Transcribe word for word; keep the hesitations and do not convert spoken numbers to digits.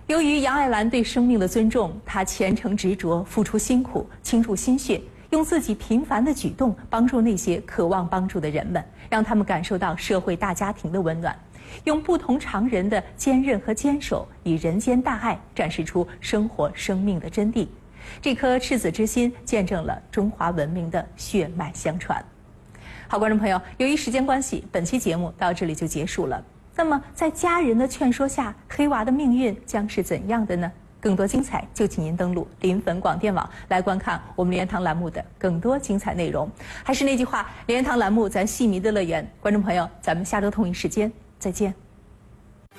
由于杨爱兰对生命的尊重，她虔诚执着，付出辛苦，倾注心血，用自己平凡的举动帮助那些渴望帮助的人们，让他们感受到社会大家庭的温暖。用不同常人的坚韧和坚守，以人间大爱展示出生活生命的真谛。这颗赤子之心，见证了中华文明的血脉相传。好，观众朋友，由于时间关系，本期节目到这里就结束了。那么，在家人的劝说下，黑娃的命运将是怎样的呢？更多精彩，就请您登录临汾广电网来观看我们莲堂栏目的更多精彩内容。还是那句话，莲堂栏目咱戏迷的乐园，观众朋友，咱们下周同一时间再见。